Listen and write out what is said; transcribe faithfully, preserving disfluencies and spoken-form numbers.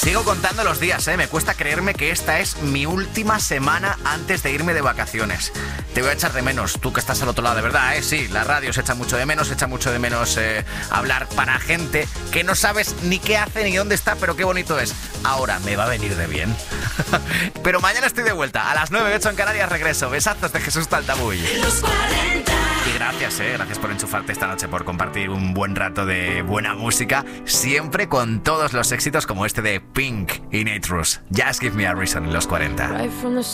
Sigo contando los días, ¿eh? Me cuesta creerme que esta es mi última semana antes de irme de vacaciones. Te voy a echar de menos, tú que estás al otro lado, de verdad, ¿eh? Sí, la radio se echa mucho de menos, se echa mucho de menos eh, hablar para gente que no sabes ni qué hace ni dónde está, pero qué bonito es. Ahora me va a venir de bien. Pero mañana estoy de vuelta, a las nueve, ocho en Canarias regreso. Besazos de Jesús Taltabuy. Los cuarenta. Y gracias, eh, gracias por enchufarte esta noche, por compartir un buen rato de buena música, siempre con todos los éxitos como este de Pink y Nate Ruess. Just Give Me a Reason en los cuarenta.